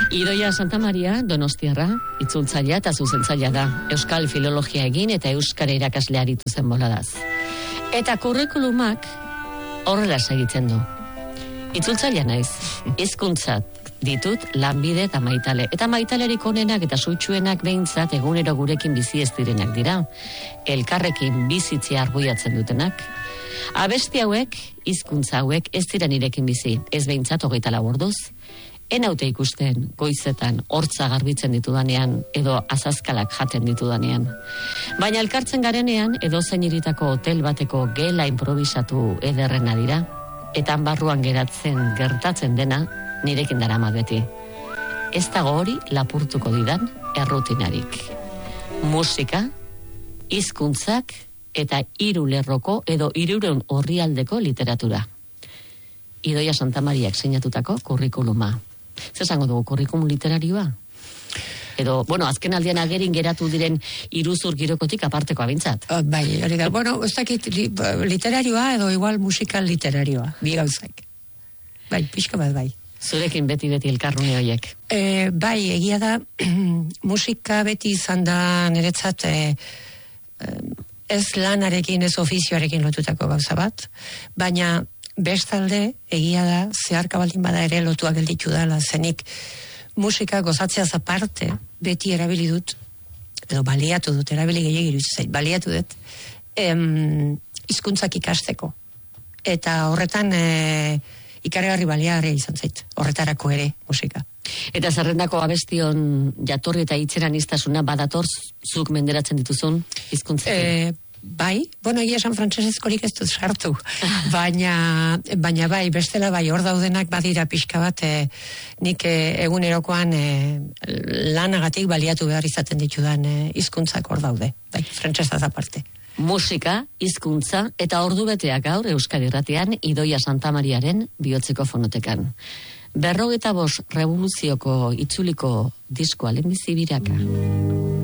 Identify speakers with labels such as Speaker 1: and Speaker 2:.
Speaker 1: Idoia Santa Maria, Donostiarra, itzultzailea eta zuzentzailea da. Euskal filologia egin eta euskara irakasle aritu zen boladaz. Eta kurrikulumak horrela segitzen du. Itzultzailea naiz, hizkuntzat ditut lanbide eta maitale. Eta maitalerik onenak eta sutsuenak behintzat egunero gurekin bizi ez direnak dira. Elkarrekin bizitzea arbuiatzen dutenak. Abesti hauek, hizkuntza hauek ez dira nirekin bizi, ez behintzat 24 orduz. Enaute ikusten goizetan hortza garbitzen ditudanean edo azazkalak jaten ditudanean. Baina elkartzen garenean edozein hiritako hotel bateko gela improvisatu ederrena dira, eta barruan gertatzen dena nirekin darama beti. Ez dago hori lapurtuko didan errutinarik. Musika, hizkuntzak eta 3 lerroko edo 300 orrialdeko literatura. Idoia Santa Mariak sinatutako kurrikuluma. Zer esango dugu, kurrikulum literarioa? Edo, bueno, azken aldean agerin geratu diren iruzur girokotik aparteko abintzat.
Speaker 2: Bai, hori da. Bueno, ez dakit literarioa edo igual musikal literarioa, bi gauzak. Bai, pixka bat bai.
Speaker 1: Zurekin beti elkarrune horiek.
Speaker 2: Bai, egia da, musika beti izan da niretzat ez lanarekin, ez ofizioarekin lotutako gauza bat, baina bestalde, egia da, zeharka baldin bada ere lotua gelditu dela, zenik musika gozatzeaz aparte, beti erabili dut, edo baliatu dut, erabili gehiagiru zait, baliatu dut, hizkuntzak ikasteko. Eta horretan ikaragarri baliagarria izan zait, horretarako ere musika.
Speaker 1: Eta zerrendako abestion jatorri eta hitzeran iztasuna badator zuk menderatzen dituzun hizkuntzekin?
Speaker 2: Bai, bueno, egia esan frantsesezkorik ez dut sartu, baina bai, bestela bai, hor daudenak badira pixka bat, nik egunerokoan lanagatik baliatu behar izaten ditudan hizkuntzak hor daude, bai, frantsesaz aparte.
Speaker 1: Musika, hizkuntza eta ordubeteak gaur Euskadi Irratian Idoia Santa Mariaren bihotzeko fonotekan. 45 revoluzioko itzuliko diskoa lehenbizi biraka.